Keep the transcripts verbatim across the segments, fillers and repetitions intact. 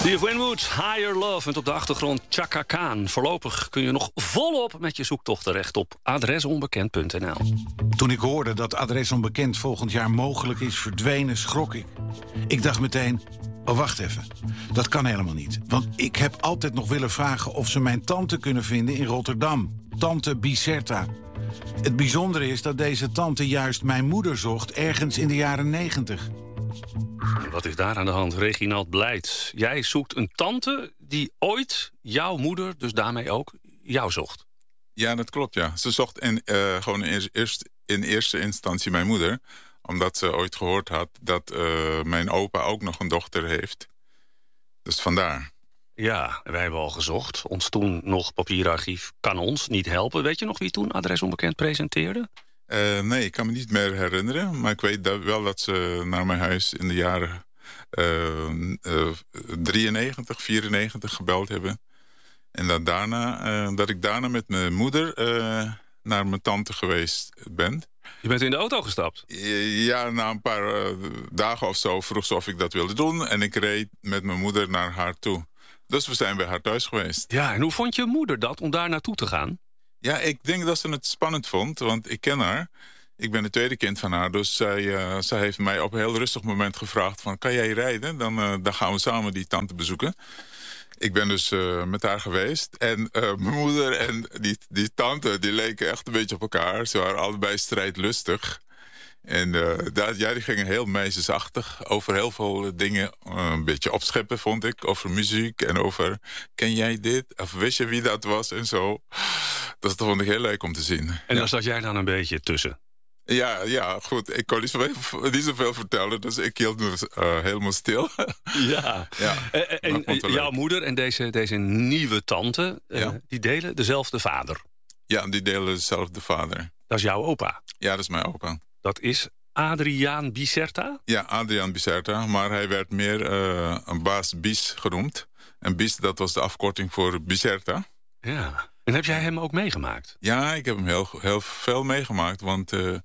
Steve Winwood, Higher Love. Met op de achtergrond Chaka Khan. Voorlopig kun je nog volop met je zoektocht terecht op adresonbekend punt n l. Toen ik hoorde dat Adres Onbekend volgend jaar mogelijk is verdwenen, schrok ik. Ik dacht meteen, oh wacht even, dat kan helemaal niet. Want ik heb altijd nog willen vragen of ze mijn tante kunnen vinden in Rotterdam. Tante Biserta. Het bijzondere is dat deze tante juist mijn moeder zocht ergens in de jaren negentig. Wat is daar aan de hand? Reginald Blijt. Jij zoekt een tante die ooit jouw moeder, dus daarmee ook, jou zocht. Ja, dat klopt, ja. Ze zocht in, uh, gewoon in, eerst, in eerste instantie mijn moeder. Omdat ze ooit gehoord had dat uh, mijn opa ook nog een dochter heeft. Dus vandaar. Ja, wij hebben al gezocht. Ons toen nog papierarchief kan ons niet helpen. Weet je nog wie toen Adres Onbekend presenteerde? Uh, nee, ik kan me niet meer herinneren. Maar ik weet dat, wel dat ze naar mijn huis in de jaren uh, uh, drieënnegentig, vierennegentig gebeld hebben. En dat, daarna, uh, dat ik daarna met mijn moeder uh, naar mijn tante geweest ben. Je bent in de auto gestapt? Ja, na een paar uh, dagen of zo vroeg ze of ik dat wilde doen. En ik reed met mijn moeder naar haar toe. Dus we zijn bij haar thuis geweest. Ja, en hoe vond je moeder dat om daar naartoe te gaan? Ja, ik denk dat ze het spannend vond, want ik ken haar. Ik ben het tweede kind van haar, dus zij, uh, zij heeft mij op een heel rustig moment gevraagd van, kan jij rijden? Dan, uh, dan gaan we samen die tante bezoeken. Ik ben dus uh, met haar geweest. En uh, mijn moeder en die, die tante, die leken echt een beetje op elkaar. Ze waren allebei strijdlustig. En uh, daar, ja, die gingen heel meisjesachtig over heel veel dingen uh, een beetje opscheppen, vond ik. Over muziek en over, ken jij dit? Of wist je wie dat was en zo. Dat vond ik heel leuk om te zien. En ja. dan zat jij dan een beetje tussen? Ja, ja, goed. Ik kon niet zoveel, niet zoveel vertellen, dus ik hield me uh, helemaal stil. Ja. ja. En, en jouw moeder en deze, deze nieuwe tante, uh, ja. die delen dezelfde vader? Ja, die delen dezelfde vader. Dat is jouw opa? Ja, dat is mijn opa. Dat is Adriaan Biserta? Ja, Adriaan Biserta, maar hij werd meer uh, een baas Bies genoemd. En Bies, dat was de afkorting voor Biserta. Ja. En heb jij hem ook meegemaakt? Ja, ik heb hem heel, heel veel meegemaakt. Want uh, uh,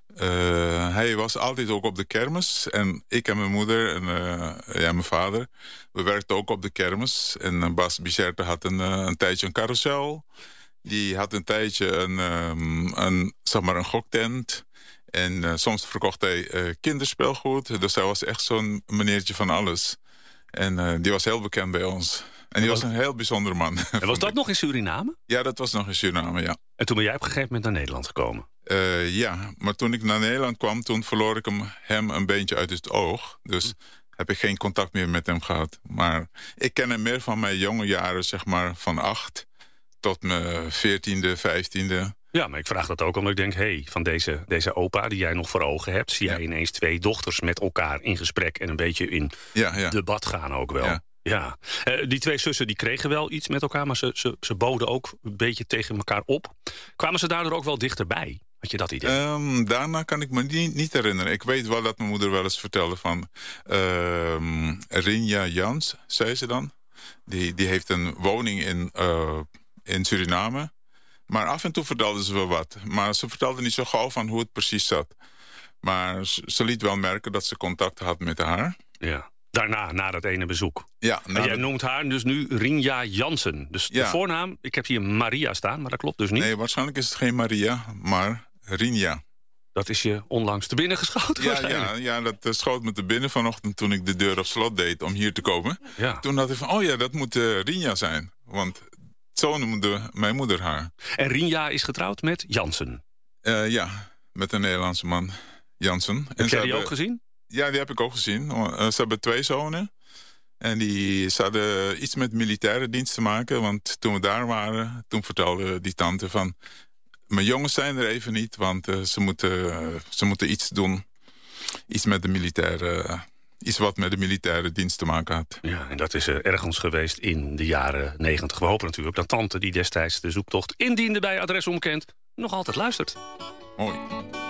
hij was altijd ook op de kermis. En ik en mijn moeder en uh, ja, mijn vader, we werkten ook op de kermis. En uh, Bas Biserta had een, uh, een tijdje een carousel. Die had een tijdje een, um, een, zeg maar een goktent. En uh, soms verkocht hij uh, kinderspeelgoed. Dus hij was echt zo'n meneertje van alles. En uh, die was heel bekend bij ons. En die was een heel bijzondere man. En was dat ik. nog in Suriname? Ja, dat was nog in Suriname, ja. En toen ben jij op een gegeven moment naar Nederland gekomen? Uh, ja, maar toen ik naar Nederland kwam, toen verloor ik hem, hem een beetje uit het oog. Dus hm. heb ik geen contact meer met hem gehad. Maar ik ken hem meer van mijn jonge jaren, zeg maar, van acht tot mijn veertiende, vijftiende. Ja, maar ik vraag dat ook omdat ik denk, hé, hey, van deze, deze opa die jij nog voor ogen hebt, zie jij ja. ineens twee dochters met elkaar in gesprek en een beetje in ja, ja. debat gaan ook wel. Ja. Ja, uh, die twee zussen die kregen wel iets met elkaar, maar ze, ze, ze boden ook een beetje tegen elkaar op. Kwamen ze daardoor ook wel dichterbij? Had je dat idee? Um, daarna kan ik me niet, niet herinneren. Ik weet wel dat mijn moeder wel eens vertelde van um, Rinja Jans, zei ze dan. Die, die heeft een woning in, uh, in Suriname. Maar af en toe vertelde ze wel wat. Maar ze vertelde niet zo gauw van hoe het precies zat. Maar ze, ze liet wel merken dat ze contact had met haar. Ja. Daarna, na dat ene bezoek. Ja, en jij de... noemt haar dus nu Rinja Jansen. Dus ja. de voornaam, ik heb hier Maria staan, maar dat klopt dus niet. Nee, waarschijnlijk is het geen Maria, maar Rinja. Dat is je onlangs te binnen geschoten ja, waarschijnlijk. Ja, ja, dat uh, schoot me te binnen vanochtend toen ik de deur op slot deed om hier te komen. Ja. Toen dacht ik van, oh ja, dat moet uh, Rinja zijn. Want zo noemde mijn moeder haar. En Rinja is getrouwd met Jansen? Uh, ja, met een Nederlandse man, Jansen. Heb jij die ook gezien? Ja, die heb ik ook gezien. Ze hebben twee zonen. En die ze hadden iets met militaire dienst te maken. Want toen we daar waren, toen vertelde die tante van, mijn jongens zijn er even niet, want uh, ze, moeten, uh, ze moeten iets doen. Iets met de militaire... Uh, iets wat met de militaire dienst te maken had. Ja, en dat is uh, ergens geweest in de jaren negentig. We hopen natuurlijk dat tante die destijds de zoektocht indiende bij Adres Onbekend nog altijd luistert. Mooi.